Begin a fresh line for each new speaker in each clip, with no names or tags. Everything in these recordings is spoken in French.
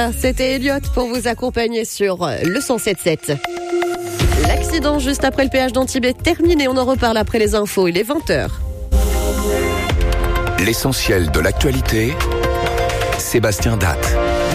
C'était Elliot pour vous accompagner sur le 107.7. L'accident juste après le péage d'Antibes est terminé. On en reparle après les infos. Il est 20h.
L'essentiel de l'actualité, Sébastien Datte.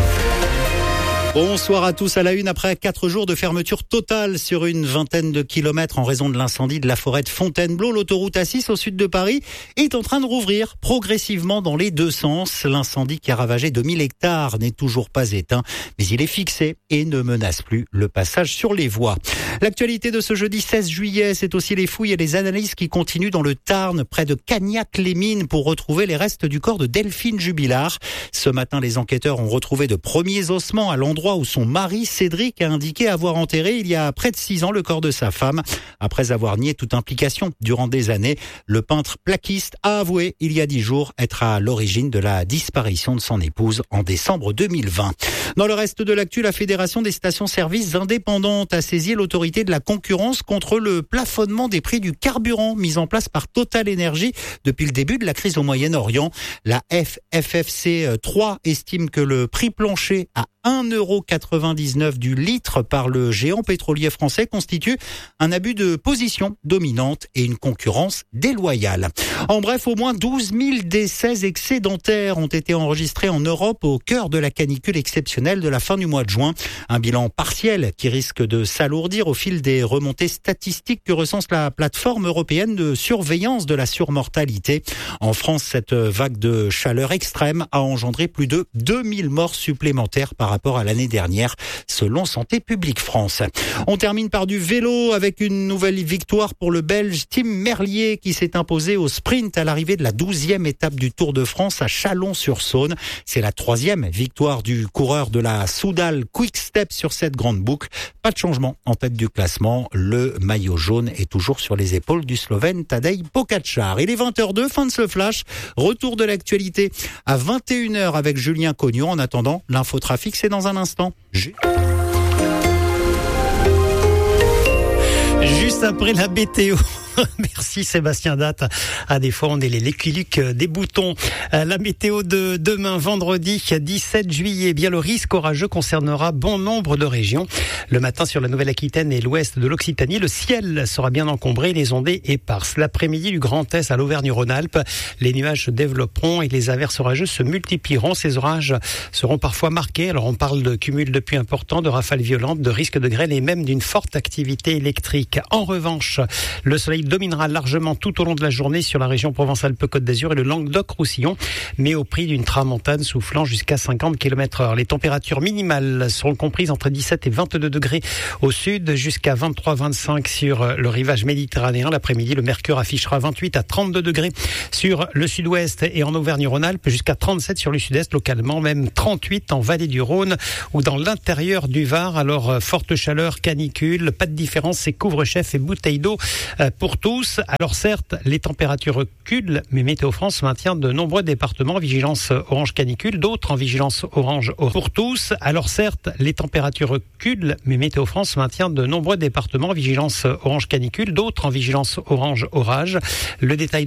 Bonsoir à tous. À la une, après 4 jours de fermeture totale sur une vingtaine de kilomètres en raison de l'incendie de la forêt de Fontainebleau, l'autoroute A6 au sud de Paris est en train de rouvrir progressivement dans les deux sens. L'incendie qui a ravagé 2000 hectares n'est toujours pas éteint, mais il est fixé et ne menace plus le passage sur les voies. L'actualité de ce jeudi 16 juillet, c'est aussi les fouilles et les analyses qui continuent dans le Tarn, près de Cagnac-les-Mines, pour retrouver les restes du corps de Delphine Jubilard. Ce matin, les enquêteurs ont retrouvé de premiers ossements à l'endroit où son mari Cédric a indiqué avoir enterré il y a près de 6 ans le corps de sa femme. Après avoir nié toute implication durant des années, le peintre plaquiste a avoué il y a 10 jours être à l'origine de la disparition de son épouse en décembre 2020. Dans le reste de l'actu, la Fédération des stations-service indépendantes a saisi l'autorité de la concurrence contre le plafonnement des prix du carburant mis en place par Total Energy depuis le début de la crise au Moyen-Orient. La FFFC 3 estime que le prix plancher à 1,99 € du litre par le géant pétrolier français constitue un abus de position dominante et une concurrence déloyale. En bref, au moins 12 000 décès excédentaires ont été enregistrés en Europe au cœur de la canicule exceptionnelle de la fin du mois de juin. Un bilan partiel qui risque de s'alourdir au fil des remontées statistiques que recense la plateforme européenne de surveillance de la surmortalité. En France, cette vague de chaleur extrême a engendré plus de 2000 morts supplémentaires par rapport à l'année dernière, selon Santé publique France. On termine par du vélo avec une nouvelle victoire pour le Belge Tim Merlier qui s'est imposé au sprint à l'arrivée de la 12e étape du Tour de France à Chalon-sur-Saône. C'est la 3e victoire du coureur de la Soudal Quick Step sur cette grande boucle. Pas de changement en tête du classement. Le maillot jaune est toujours sur les épaules du Slovène Tadej Pogačar. Il est 20h02, fin de ce flash. Retour de l'actualité à 21h avec Julien Cognon. En attendant, l'infotrafic, c'est dans un instant. Juste après la météo. Merci Sébastien Datte. À des fois, on est les Lucky des boutons. La météo de demain, vendredi 17 juillet. Bien, le risque orageux concernera bon nombre de régions. Le matin, sur la Nouvelle-Aquitaine et l'ouest de l'Occitanie, le ciel sera bien encombré, les ondées éparses. L'après-midi, du Grand Est à l'Auvergne-Rhône-Alpes, les nuages se développeront et les averses orageuses se multiplieront. Ces orages seront parfois marqués. Alors, on parle de cumul de pluie important, de rafales violentes, de risques de grêle et même d'une forte activité électrique. En revanche, le soleil dominera largement tout au long de la journée sur la région Provence-Alpes-Côte d'Azur et le Languedoc-Roussillon, mais au prix d'une tramontane soufflant jusqu'à 50 km/h. Les températures minimales seront comprises entre 17 et 22 degrés au sud, jusqu'à 23-25 sur le rivage méditerranéen. L'après-midi, le mercure affichera 28 à 32 degrés sur le sud-ouest et en Auvergne-Rhône-Alpes, jusqu'à 37 sur le sud-est, localement même 38 en vallée du Rhône ou dans l'intérieur du Var. Alors, forte chaleur, canicule, pas de différence, c'est couvre-chef et bouteille d'eau pour tous. Alors certes, les températures reculent, mais Météo France maintient de nombreux départements en vigilance orange canicule, d'autres en vigilance orange pour tous. Alors certes, les températures reculent, mais Météo France maintient de nombreux départements en vigilance orange canicule, d'autres en vigilance orange orage. Le détail